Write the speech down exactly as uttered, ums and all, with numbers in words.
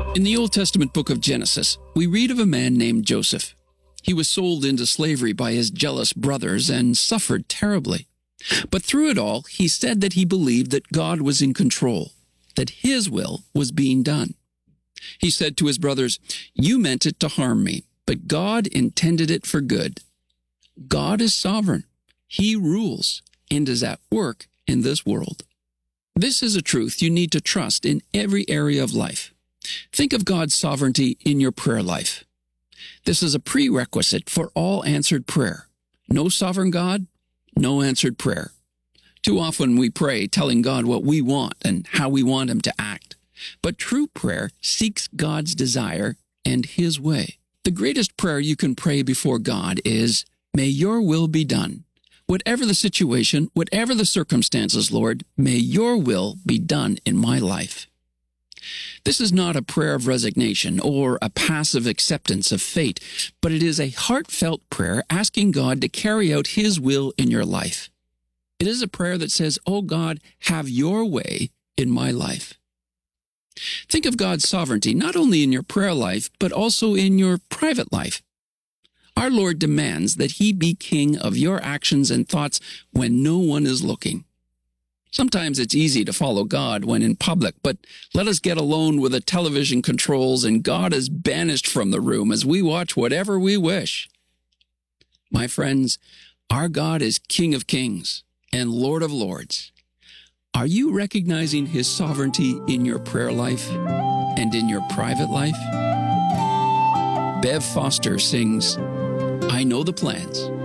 In the Old Testament book of Genesis, we read of a man named Joseph. He was sold into slavery by his jealous brothers and suffered terribly. But through it all, he said that he believed that God was in control, that his will was being done. He said to his brothers, "You meant it to harm me, but God intended it for good." God is sovereign. He rules and is at work in this world. This is a truth you need to trust in every area of life. Think of God's sovereignty in your prayer life. This is a prerequisite for all answered prayer. No sovereign God, no answered prayer. Too often we pray telling God what we want and how we want Him to act. But true prayer seeks God's desire and His way. The greatest prayer you can pray before God is, "May your will be done. Whatever the situation, whatever the circumstances, Lord, may your will be done in my life." This is not a prayer of resignation or a passive acceptance of fate, but it is a heartfelt prayer asking God to carry out His will in your life. It is a prayer that says, "Oh God, have your way in my life." Think of God's sovereignty not only in your prayer life, but also in your private life. Our Lord demands that He be king of your actions and thoughts when no one is looking. Sometimes it's easy to follow God when in public, but let us get alone with the television controls and God is banished from the room as we watch whatever we wish. My friends, our God is King of Kings and Lord of Lords. Are you recognizing His sovereignty in your prayer life and in your private life? Bev Foster sings, "I know the plans